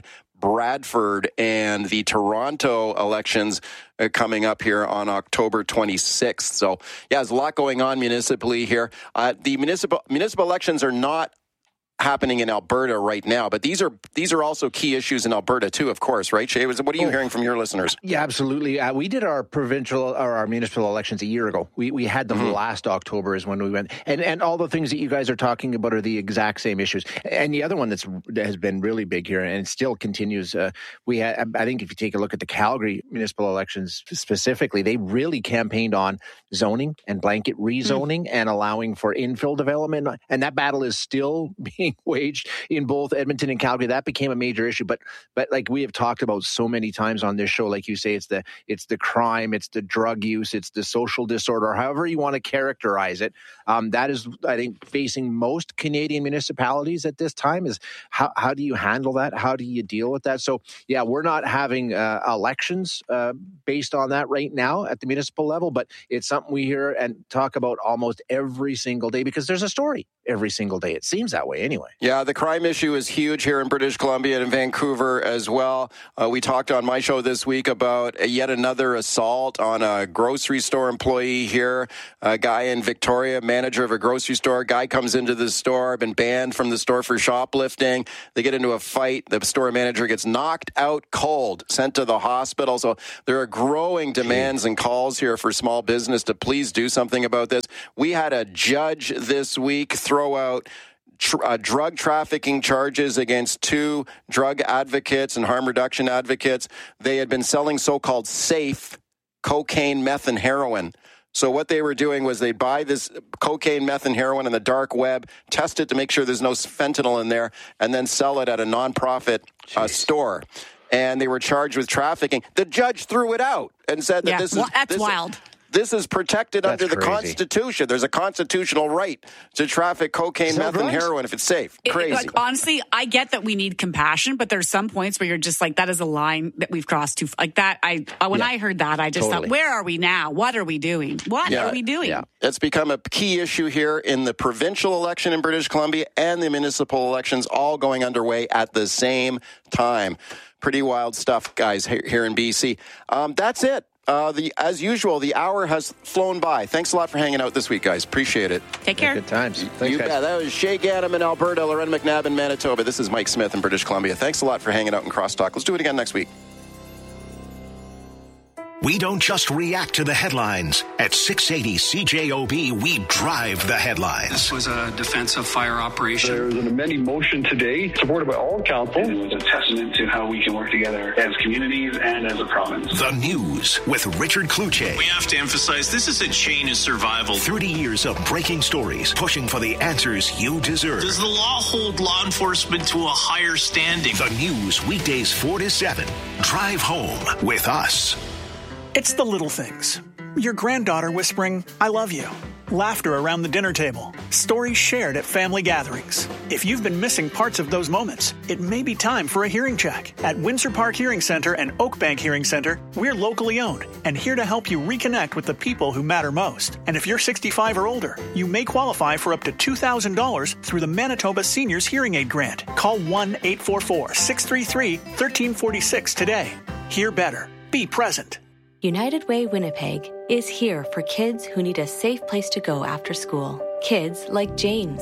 Bradford and the Toronto elections uh, coming up here on October twenty-sixth. So, yeah, there's a lot going on municipally here. Uh, the municipal municipal elections are not happening in Alberta right now, but these are these are also key issues in Alberta too, of course, right, Shay? What are you oh, hearing from your listeners? Yeah, absolutely. Uh, we did our provincial or our municipal elections a year ago. We we had them mm-hmm. last October is when we went, and and all the things that you guys are talking about are the exact same issues. And the other one that's that has been really big here and still continues. Uh, we had, I think, if you take a look at the Calgary municipal elections specifically, they really campaigned on zoning and blanket rezoning mm-hmm. and allowing for infill development, and that battle is still being waged in both Edmonton and Calgary. That became a major issue, but but like we have talked about so many times on this show, like you say, it's the it's the crime, it's the drug use, it's the social disorder, however you want to characterize it. Um, that is, I think, facing most Canadian municipalities at this time is how how do you handle that? How do you deal with that? So yeah, we're not having uh, elections uh, based on that right now at the municipal level, but it's something we hear and talk about almost every single day because there's a story every single day. It seems that way anyway. Yeah, the crime issue is huge here in British Columbia and in Vancouver as well. Uh, we talked on my show this week about yet another assault on a grocery store employee here. A guy in Victoria, manager of a grocery store. Guy comes into the store, been banned from the store for shoplifting. They get into a fight. The store manager gets knocked out cold, sent to the hospital. So there are growing demands and calls here for small business to please do something about this. We had a judge this week throw out Tr- uh, drug trafficking charges against two drug advocates and harm reduction advocates. They had been selling so-called safe cocaine, meth, and heroin. So what they were doing was they'd buy this cocaine, meth, and heroin in the dark web, test it to make sure there's no fentanyl in there, and then sell it at a nonprofit uh, store. And they were charged with trafficking. The judge threw it out and said that yeah, this is... Well, that's this wild. Is, This is protected That's under the crazy. Constitution. There's a constitutional right to traffic cocaine, meth, and heroin if it's safe. Crazy. It, like, honestly, I get that we need compassion, but there's some points where you're just like, that is a line that we've crossed too. Like that, I when yeah, I heard that, I just totally. thought, where are we now? What are we doing? What yeah, are we doing? Yeah. It's become a key issue here in the provincial election in British Columbia and the municipal elections all going underway at the same time. Pretty wild stuff, guys, here in B C. Um, that's it. Uh, the as usual, the hour has flown by. Thanks a lot for hanging out this week, guys. Appreciate it. Take care. Good times. Thanks, you guys. bet. That was Shay Ganem in Alberta, Loren McNabb in Manitoba. This is Mike Smith in British Columbia. Thanks a lot for hanging out in Crosstalk. Let's do it again next week. We don't just react to the headlines. At six eighty C J O B, we drive the headlines. This was a defensive fire operation. There was an amending motion today, supported by all council. It was a testament to how we can work together as communities and as a province. The News with Richard Kluche. We have to emphasize this is a chain of survival. thirty years of breaking stories, pushing for the answers you deserve. Does the law hold law enforcement to a higher standing? The News, weekdays four to seven. Drive home with us. It's the little things. Your granddaughter whispering, I love you. Laughter around the dinner table. Stories shared at family gatherings. If you've been missing parts of those moments, it may be time for a hearing check. At Windsor Park Hearing Center and Oakbank Hearing Center, we're locally owned and here to help you reconnect with the people who matter most. And if you're sixty-five or older, you may qualify for up to two thousand dollars through the Manitoba Seniors Hearing Aid Grant. Call one eight four four, six three three, one three four six today. Hear better. Be present. United Way Winnipeg is here for kids who need a safe place to go after school. Kids like James.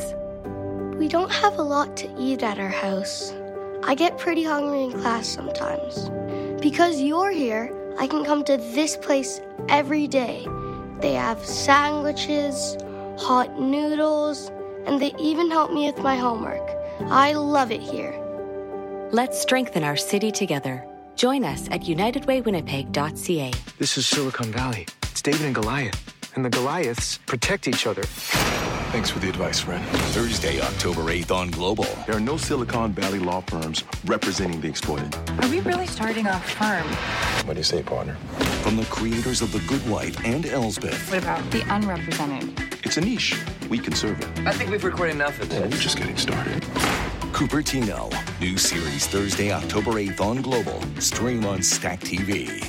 We don't have a lot to eat at our house. I get pretty hungry in class sometimes. Because you're here, I can come to this place every day. They have sandwiches, hot noodles, and they even help me with my homework. I love it here. Let's strengthen our city together. Join us at united way winnipeg dot c a. This is Silicon Valley. It's David and Goliath. And the Goliaths protect each other. Thanks for the advice, friend. Thursday, October eighth on Global. There are no Silicon Valley law firms representing the exploited. Are we really starting a firm? What do you say, partner? From the creators of The Good Wife and Elsbeth. What about the unrepresented? It's a niche. We can serve it. I think we've recorded enough of this. Well, we're just getting started. Cupertino. New series Thursday, October eighth on Global. Stream on Stack T V.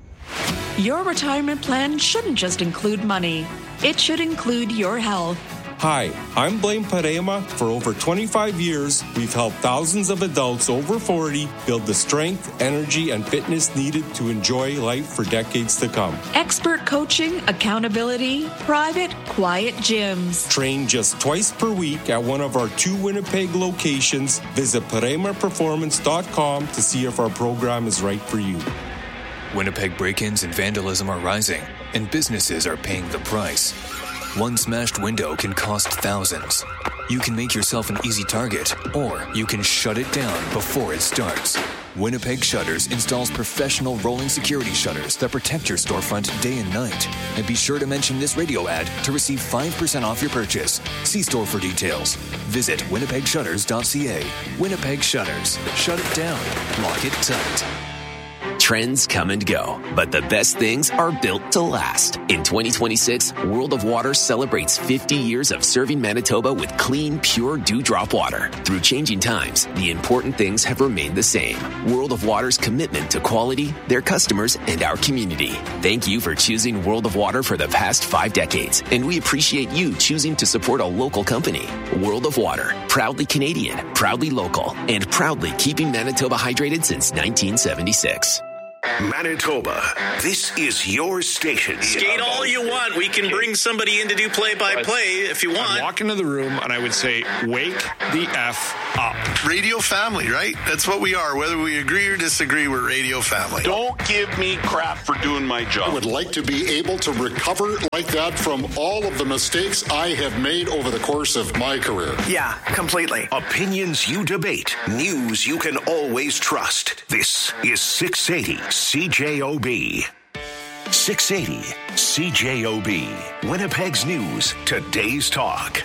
Your retirement plan shouldn't just include money. It should include your health. Hi, I'm Blaine Parema. For over twenty-five years, we've helped thousands of adults over forty build the strength, energy, and fitness needed to enjoy life for decades to come. Expert coaching, accountability, private, quiet gyms. Train just twice per week at one of our two Winnipeg locations. Visit parema performance dot com to see if our program is right for you. Winnipeg break-ins and vandalism are rising, and businesses are paying the price. One smashed window can cost thousands. You can make yourself an easy target, or you can shut it down before it starts. Winnipeg Shutters installs professional rolling security shutters that protect your storefront day and night. And be sure to mention this radio ad to receive five percent off your purchase. See store for details. Visit winnipeg shutters dot c a. Winnipeg Shutters. Shut it down. Lock it tight. Trends come and go, but the best things are built to last. In twenty twenty-six, World of Water celebrates fifty years of serving Manitoba with clean, pure dewdrop water. Through changing times, the important things have remained the same. World of Water's commitment to quality, their customers, and our community. Thank you for choosing World of Water for the past five decades, and we appreciate you choosing to support a local company. World of Water, proudly Canadian, proudly local, and proudly keeping Manitoba hydrated since nineteen seventy-six. Manitoba, this is your station. Skate all you want. We can bring somebody in to do play-by-play if you want. I'd walk into the room and I would say, wake the F up. Radio family, right? That's what we are. Whether we agree or disagree, we're radio family. Don't give me crap for doing my job. I would like to be able to recover like that from all of the mistakes I have made over the course of my career. Yeah, completely. Opinions you debate. News you can always trust. This is six eighty C J O B. six eighty C J O B. Winnipeg's News, today's talk.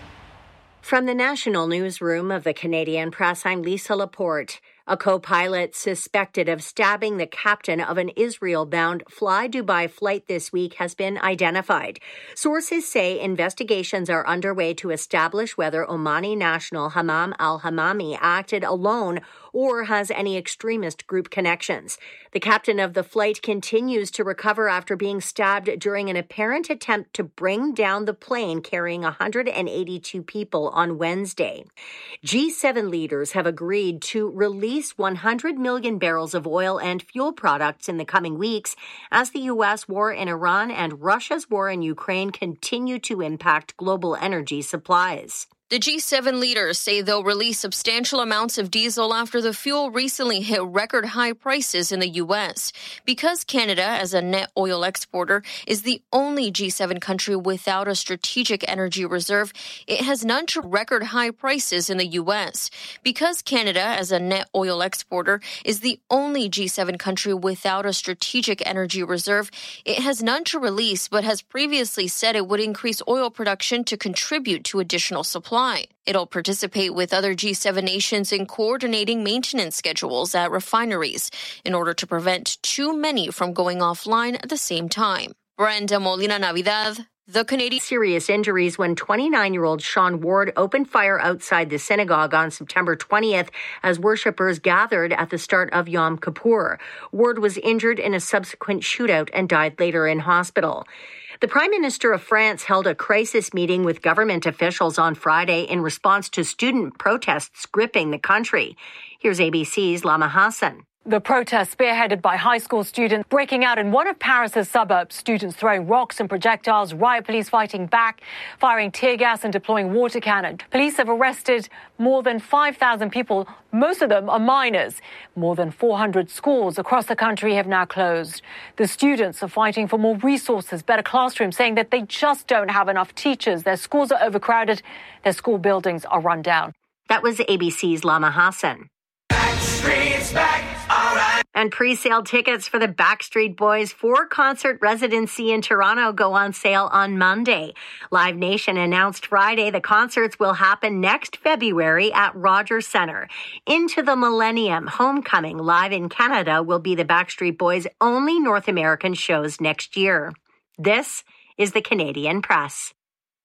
From the National Newsroom of the Canadian Press, I'm Lisa Laporte. A co-pilot suspected of stabbing the captain of an Israel-bound Fly Dubai flight this week has been identified. Sources say investigations are underway to establish whether Omani national Hammam al-Hammami acted alone or has any extremist group connections. The captain of the flight continues to recover after being stabbed during an apparent attempt to bring down the plane carrying one hundred eighty-two people on Wednesday. G seven leaders have agreed to release one hundred million barrels of oil and fuel products in the coming weeks as the U S war in Iran and Russia's war in Ukraine continue to impact global energy supplies. The G seven leaders say they'll release substantial amounts of diesel after the fuel recently hit record high prices in the U S. Because Canada, as a net oil exporter, is the only G seven country without a strategic energy reserve, it has none to record high prices in the U S. Because Canada, as a net oil exporter, is the only G seven country without a strategic energy reserve, it has none to release but has previously said it would increase oil production to contribute to additional supply. It'll participate with other G seven nations in coordinating maintenance schedules at refineries in order to prevent too many from going offline at the same time. Brenda Molina Navidad, the Canadian. Serious injuries when twenty-nine-year-old Sean Ward opened fire outside the synagogue on September twentieth as worshippers gathered at the start of Yom Kippur. Ward was injured in a subsequent shootout and died later in hospital. The Prime Minister of France held a crisis meeting with government officials on Friday in response to student protests gripping the country. Here's A B C's Lama Hassan. The protest, spearheaded by high school students, breaking out in one of Paris's suburbs. Students throwing rocks and projectiles, riot police fighting back, firing tear gas and deploying water cannon. Police have arrested more than five thousand people. Most of them are minors. More than four hundred schools across the country have now closed. The students are fighting for more resources, better classrooms, saying that they just don't have enough teachers. Their schools are overcrowded. Their school buildings are run down. That was A B C's Lama Hassan. Backstreet's back. All right. And pre-sale tickets for the Backstreet Boys four-concert residency in Toronto go on sale on Monday. Live Nation announced Friday the concerts will happen next February at Rogers Centre. Into the Millennium, Homecoming, live in Canada, will be the Backstreet Boys' only North American shows next year. This is the Canadian Press.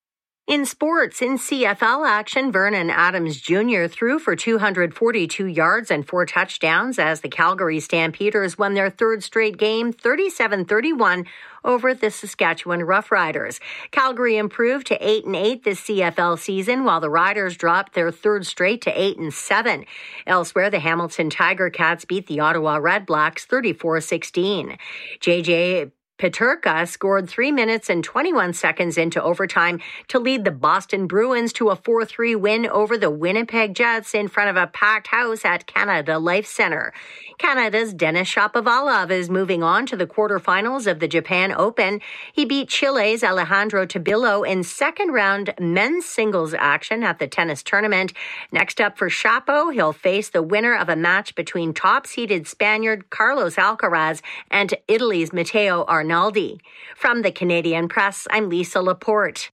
In sports, in C F L action, Vernon Adams Junior threw for two hundred forty-two yards and four touchdowns as the Calgary Stampeders won their third straight game, thirty-seven thirty-one, over the Saskatchewan Roughriders. Calgary improved to eight and eight this C F L season, while the Riders dropped their third straight to eight and seven. Elsewhere, the Hamilton Tiger Cats beat the Ottawa Red Blacks thirty-four sixteen. J J Peterka scored three minutes and twenty-one seconds into overtime to lead the Boston Bruins to a four three win over the Winnipeg Jets in front of a packed house at Canada Life Centre. Canada's Denis Shapovalov is moving on to the quarterfinals of the Japan Open. He beat Chile's Alejandro Tabillo in second-round men's singles action at the tennis tournament. Next up for Shapo, he'll face the winner of a match between top-seeded Spaniard Carlos Alcaraz and Italy's Matteo Arnaldi. From the Canadian Press, I'm Lisa Laporte.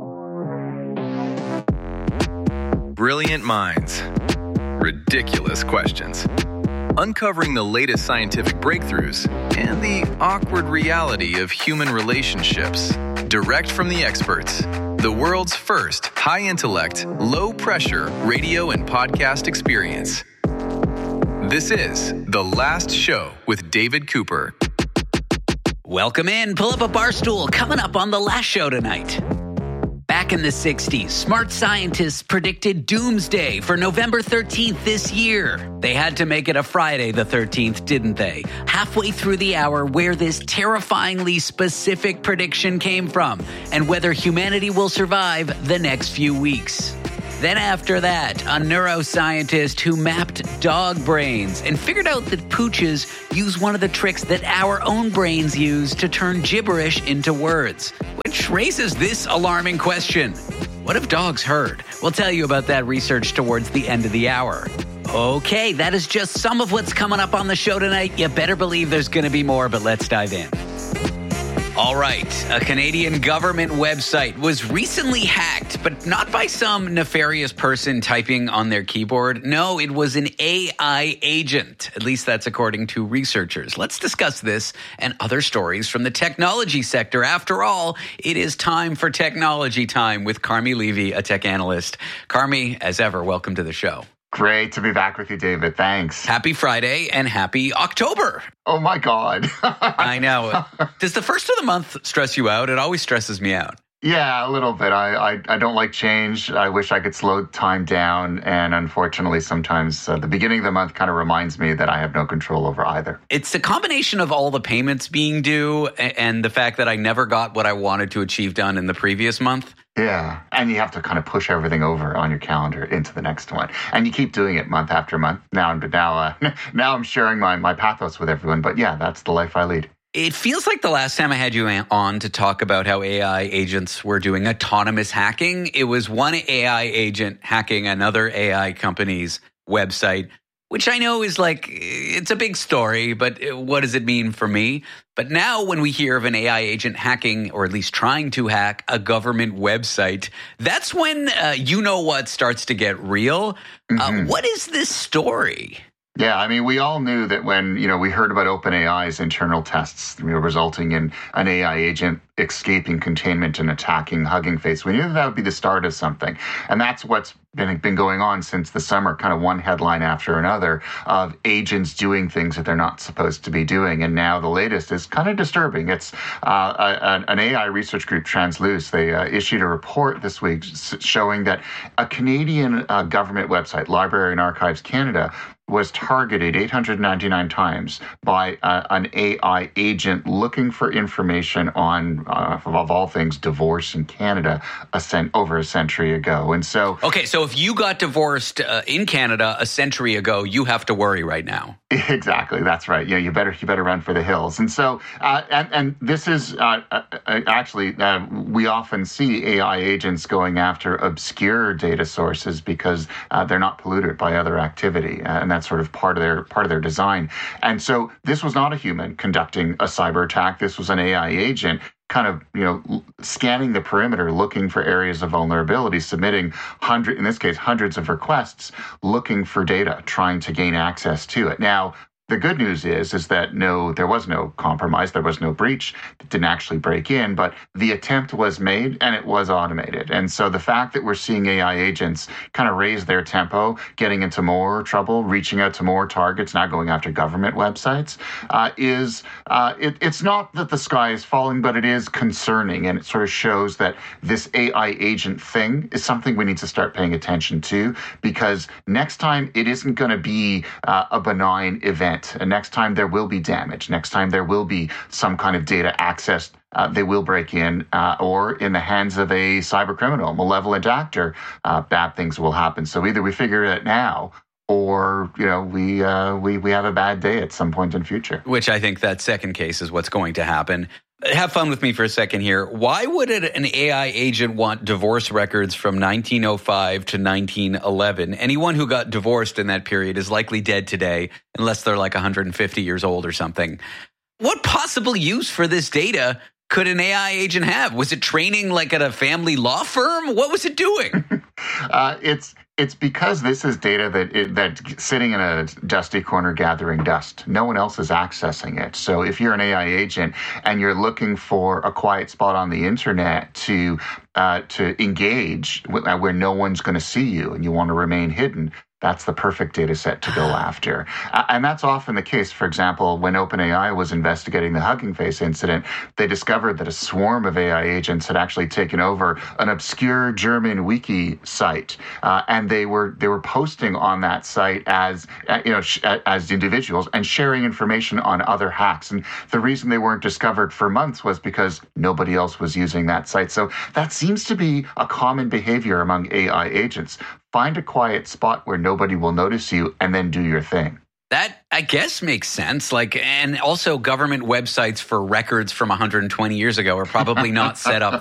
Brilliant minds. Ridiculous questions. Uncovering the latest scientific breakthroughs and the awkward reality of human relationships. Direct from the experts. The world's first high-intellect, low-pressure radio and podcast experience. This is The Last Show with David Cooper. Welcome in. Pull up a bar stool. Coming up on The Last Show tonight. Back in the sixties, smart scientists predicted doomsday for November thirteenth this year. They had to make it a Friday the thirteenth, didn't they? Halfway through the hour, where this terrifyingly specific prediction came from and whether humanity will survive the next few weeks. Then after that, a neuroscientist who mapped dog brains and figured out that pooches use one of the tricks that our own brains use to turn gibberish into words, which raises this alarming question. What if dogs heard? We'll tell you about that research towards the end of the hour. Okay, that is just some of what's coming up on the show tonight. You better believe there's going to be more, but let's dive in. All right, a Canadian government website was recently hacked, but not by some nefarious person typing on their keyboard. No, it was an A I agent. At least that's according to researchers. Let's discuss this and other stories from the technology sector. After all, it is time for technology time with Carmi Levy, a tech analyst. Carmi, as ever, welcome to the show. Great to be back with you, David. Thanks. Happy Friday and happy October. Oh, my God. I know. Does the first of the month stress you out? It always stresses me out. Yeah, a little bit. I, I, I don't like change. I wish I could slow time down. And unfortunately, sometimes uh, the beginning of the month kind of reminds me that I have no control over either. It's a combination of all the payments being due and the fact that I never got what I wanted to achieve done in the previous month. Yeah. And you have to kind of push everything over on your calendar into the next one. And you keep doing it month after month. Now, now, uh, now I'm sharing my, my pathos with everyone. But yeah, that's the life I lead. It feels like the last time I had you on to talk about how A I agents were doing autonomous hacking, it was one A I agent hacking another A I company's website, which I know is like, it's a big story, but what does it mean for me? But now when we hear of an A I agent hacking, or at least trying to hack a government website, that's when uh, you know what starts to get real. Mm-hmm. Uh, what is this story? Yeah, I mean, we all knew that when, you know, we heard about OpenAI's internal tests, you know, resulting in an A I agent escaping containment and attacking Hugging Face. We knew that, that would be the start of something. And that's what's been, been going on since the summer, kind of one headline after another of agents doing things that they're not supposed to be doing. And now the latest is kind of disturbing. It's uh, a, an A I research group, Transluce. They uh, issued a report this week showing that a Canadian uh, government website, Library and Archives Canada, was targeted eight hundred ninety-nine times by uh, an A I agent looking for information on, uh, of all things, divorce in Canada a cent- over a century ago. And so... Okay, so if you got divorced uh, in Canada a century ago, you have to worry right now. Exactly, that's right. Yeah, you better you better run for the hills. And so, uh, and, and this is uh, uh, actually, uh, we often see A I agents going after obscure data sources because uh, they're not polluted by other activity. Uh, and that's sort of part of their part of their design. And so this was not a human conducting a cyber attack. This was an A I agent kind of, you know, scanning the perimeter, looking for areas of vulnerability, submitting hundred, in this case, hundreds of requests, looking for data, trying to gain access to it. Now, the good news is, is that no, there was no compromise. There was no breach. It didn't actually break in, but the attempt was made and it was automated. And so the fact that we're seeing A I agents kind of raise their tempo, getting into more trouble, reaching out to more targets, now going after government websites, uh, is uh, it, it's not that the sky is falling, but it is concerning. And it sort of shows that this A I agent thing is something we need to start paying attention to, because next time it isn't going to be uh, a benign event. And next time there will be damage. Next time there will be some kind of data accessed. Uh, they will break in, uh, or in the hands of a cyber criminal, malevolent actor, uh, bad things will happen. So either we figure it out now, or you know we uh, we we have a bad day at some point in the future. Which I think that second case is what's going to happen. Have fun with me for a second here. Why would it, an A I agent want divorce records from nineteen oh five to nineteen eleven? Anyone who got divorced in that period is likely dead today, unless they're like one hundred fifty years old or something. What possible use for this data could an A I agent have? Was it training like at a family law firm? What was it doing? uh, it's it's because this is data that it, that's sitting in a dusty corner gathering dust. No one else is accessing it. So if you're an A I agent and you're looking for a quiet spot on the internet to uh, to engage where no one's going to see you and you want to remain hidden, that's the perfect data set to go after. Uh, and that's often the case. For example, when OpenAI was investigating the Hugging Face incident, they discovered that a swarm of A I agents had actually taken over an obscure German wiki site. Uh, and they were they were posting on that site as, uh, you know, sh- as individuals and sharing information on other hacks. And the reason they weren't discovered for months was because nobody else was using that site. So that seems to be a common behavior among A I agents. Find a quiet spot where nobody will notice you and then do your thing. That, I guess, makes sense. Like, and also government websites for records from one hundred twenty years ago are probably not set up